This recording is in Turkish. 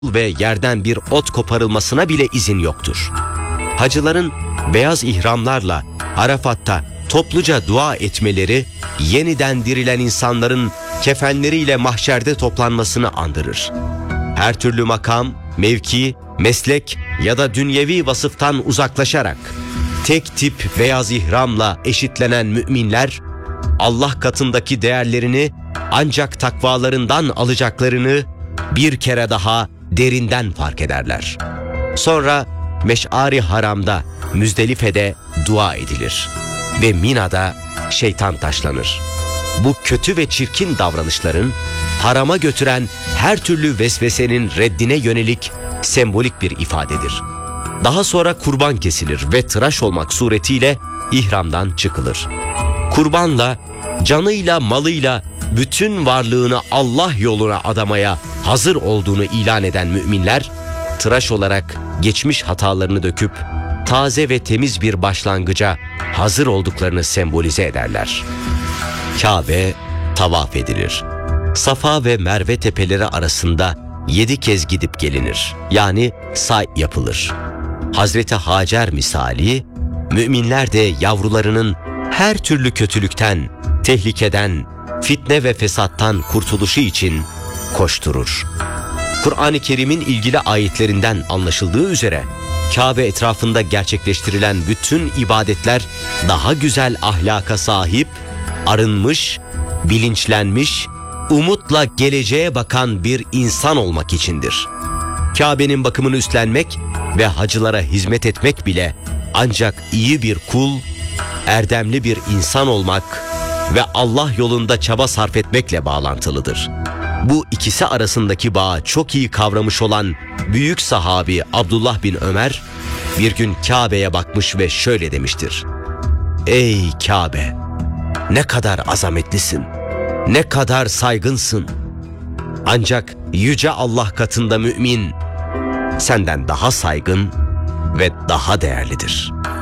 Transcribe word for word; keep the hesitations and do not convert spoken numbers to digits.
ve yerden bir ot koparılmasına bile izin yoktur. Hacıların beyaz ihramlarla Arafat'ta topluca dua etmeleri, yeniden dirilen insanların kefenleriyle mahşerde toplanmasını andırır. Her türlü makam, mevki, meslek ya da dünyevi vasıftan uzaklaşarak tek tip beyaz ihramla eşitlenen müminler, Allah katındaki değerlerini ancak takvalarından alacaklarını bir kere daha derinden fark ederler. Sonra Meş'ari Haram'da, Müzdelife'de dua edilir ve Mina'da şeytan taşlanır. Bu kötü ve çirkin davranışların harama götüren her türlü vesvesenin reddine yönelik sembolik bir ifadedir. Daha sonra kurban kesilir ve tıraş olmak suretiyle ihramdan çıkılır. Kurbanla, canıyla, malıyla bütün varlığını Allah yoluna adamaya hazır olduğunu ilan eden müminler, tıraş olarak geçmiş hatalarını döküp taze ve temiz bir başlangıca hazır olduklarını sembolize ederler. Kabe tavaf edilir. Safa ve Merve tepeleri arasında yedi kez gidip gelinir. Yani say yapılır. Hazreti Hacer misali, müminler de yavrularının her türlü kötülükten, tehlikeden, fitne ve fesattan kurtuluşu için koşturur. Kur'an-ı Kerim'in ilgili ayetlerinden anlaşıldığı üzere, Kabe etrafında gerçekleştirilen bütün ibadetler daha güzel ahlaka sahip, arınmış, bilinçlenmiş, umutla geleceğe bakan bir insan olmak içindir. Kabe'nin bakımını üstlenmek ve hacılara hizmet etmek bile ancak iyi bir kul, erdemli bir insan olmak ve Allah yolunda çaba sarf etmekle bağlantılıdır. Bu ikisi arasındaki bağı çok iyi kavramış olan büyük sahabi Abdullah bin Ömer bir gün Kabe'ye bakmış ve şöyle demiştir: "Ey Kabe, ne kadar azametlisin, ne kadar saygınsın. Ancak yüce Allah katında mümin senden daha saygın ve daha değerlidir."